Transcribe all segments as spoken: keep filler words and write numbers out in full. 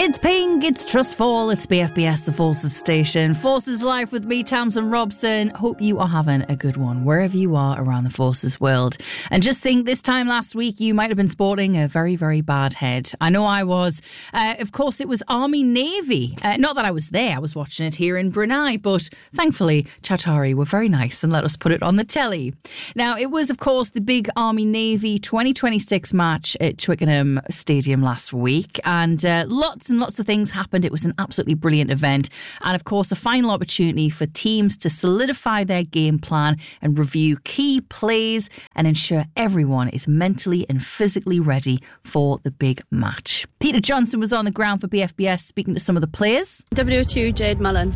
It's pink, it's Trustfall, it's B F B S, the Forces station. Forces Life with me, Tamsin Robson. Hope you are having a good one wherever you are around the Forces world. And just think, this time last week you might have been sporting a very, very bad head. I know I was. Uh, of course, it was Army-Navy. Uh, not that I was there, I was watching it here in Brunei, but thankfully Qatari were very nice and let us put it on the telly. Now, it was, of course, the big Army-Navy twenty twenty-six match at Twickenham Stadium last week, and uh, lots and lots of things happened. It was an absolutely brilliant event, and of course a final opportunity for teams to solidify their game plan and review key plays and ensure everyone is mentally and physically ready for the big match. Peter Johnson was on the ground for B F B S speaking to some of the players. W two Jade Mullen.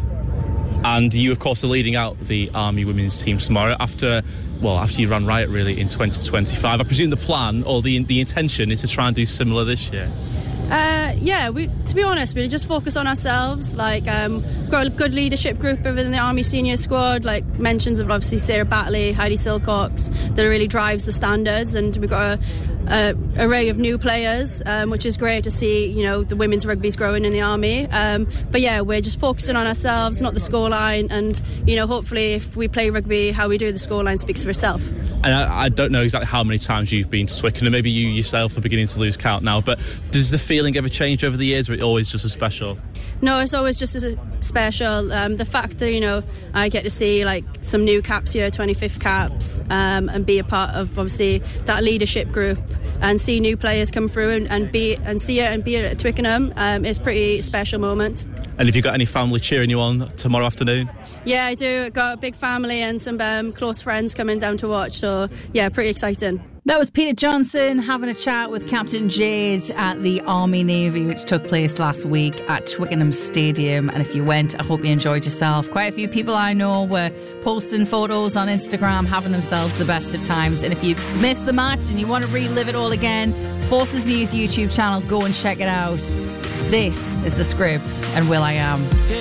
And you, of course, are leading out the Army women's team tomorrow after, well, after you ran riot, really, in twenty twenty-five. I presume the plan or the the intention is to try and do similar this year. Uh, yeah, we, to be honest, we just focus on ourselves. Like, um, got a good leadership group within the Army senior squad. Like mentions of obviously Sarah Batley, Heidi Silcox, that really drives the standards, and we've got a, a array of new players, um, which is great to see. You know, the women's rugby's growing in the Army. Um, but yeah, we're just focusing on ourselves, not the scoreline, and you know, hopefully, if we play rugby how we do, the scoreline speaks for itself. And I, I don't know exactly how many times you've been to Twickenham. Maybe you yourself are beginning to lose count now. But does the feeling ever change over the years, or is it always just as special? No, it's always just as special. Um, the fact that, you know, I get to see like some new caps here, twenty-fifth caps, um, and be a part of obviously that leadership group, and see new players come through and, and be and see it and be at Twickenham um, is a pretty special moment. And have you got any family cheering you on tomorrow afternoon? Yeah, I do. I've got a big family and some um, close friends coming down to watch. So, yeah, pretty exciting. That was Peter Johnson having a chat with Captain Jade at the Army-Navy, which took place last week at Twickenham Stadium. And if you went, I hope you enjoyed yourself. Quite a few people I know were posting photos on Instagram, having themselves the best of times. And if you missed the match and you want to relive it all again, Forces News YouTube channel, go and check it out. This is The Script and Will I Am.